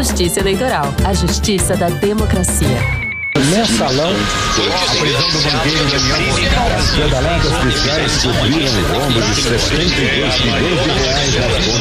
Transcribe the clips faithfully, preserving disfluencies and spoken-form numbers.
Justiça Eleitoral, a justiça da democracia. Mensalão, a prisão do banqueiro Daniel. As pedaladas policiais cobriram o rombo de setenta e dois milhões de reais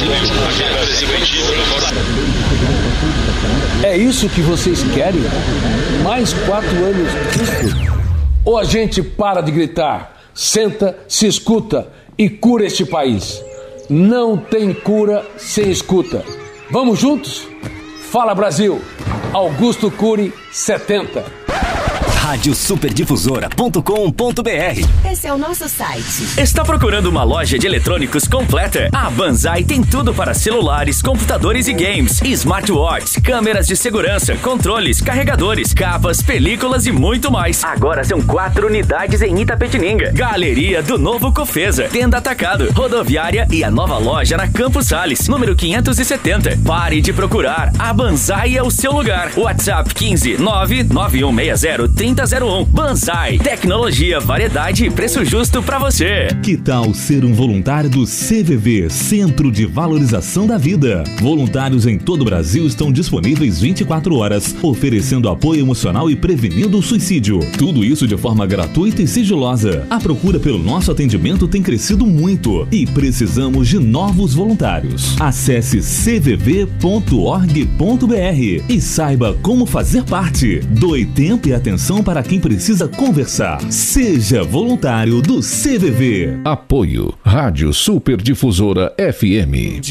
nas contas. É isso que vocês querem? Mais quatro anos disso? Ou a gente para de gritar, senta, se escuta e cura este país? Não tem cura sem escuta. Vamos juntos? Fala Brasil! Augusto Cury, setenta. rádio superdifusora ponto com ponto br. Esse é o nosso site. Está procurando uma loja de eletrônicos completa? A Banzai tem tudo para celulares, computadores e games, smartwatches, câmeras de segurança, controles, carregadores, capas, películas e muito mais. Agora são quatro unidades em Itapetininga. Galeria do Novo Cofesa, Tenda Atacado, Rodoviária e a nova loja na Campos Sales, número quinhentos e setenta. Pare de procurar. A Banzai é o seu lugar. WhatsApp quinze nove nove um seis zero trinta zero um. Banzai, tecnologia, variedade e preço justo pra você. Que tal ser um voluntário do C V V, Centro de Valorização da Vida? Voluntários em todo o Brasil estão disponíveis vinte e quatro horas, oferecendo apoio emocional e prevenindo o suicídio. Tudo isso de forma gratuita e sigilosa. A procura pelo nosso atendimento tem crescido muito e precisamos de novos voluntários. Acesse c v v ponto org ponto b r e saiba como fazer parte. Doe tempo e atenção para quem precisa conversar. Seja voluntário do C V V. Apoio Rádio Superdifusora F M.